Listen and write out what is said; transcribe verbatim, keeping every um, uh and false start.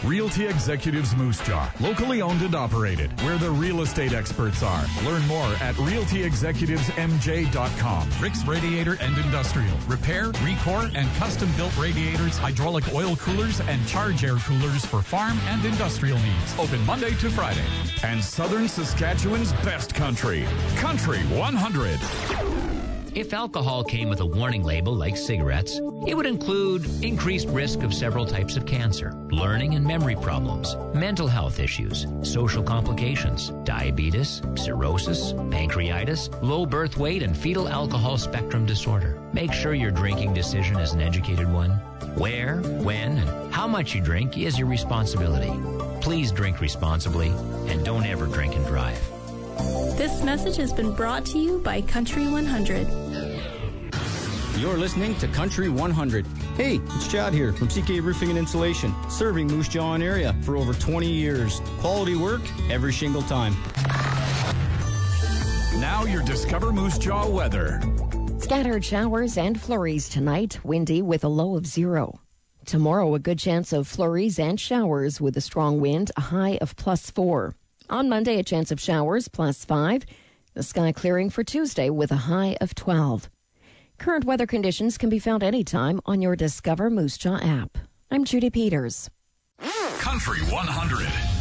Realty Executives Moose Jaw, locally owned and operated, where the real estate experts are. Learn more at realty executives m j dot com. Rick's Radiator and Industrial. Repair, recore, and custom-built radiators, hydraulic oil coolers, and charge air coolers for farm and industrial needs. Open Monday to Friday. And Southern Saskatchewan's best country, Country one hundred. If alcohol came with a warning label like cigarettes, it would include increased risk of several types of cancer, learning and memory problems, mental health issues, social complications, diabetes, cirrhosis, pancreatitis, low birth weight, and fetal alcohol spectrum disorder. Make sure your drinking decision is an educated one. Where, when, and how much you drink is your responsibility. Please drink responsibly and don't ever drink and drive. This message has been brought to you by Country one hundred. You're listening to Country one hundred. Hey, it's Chad here from C K Roofing and Insulation, serving Moose Jaw area for over twenty years. Quality work every single time. Now your Discover Moose Jaw weather. Scattered showers and flurries tonight, windy with a low of zero. Tomorrow, a good chance of flurries and showers with a strong wind, a high of plus four. On Monday, a chance of showers, plus five. The sky clearing for Tuesday with a high of twelve. Current weather conditions can be found anytime on your Discover Moose Jaw app. I'm Judy Peters. Country one hundred.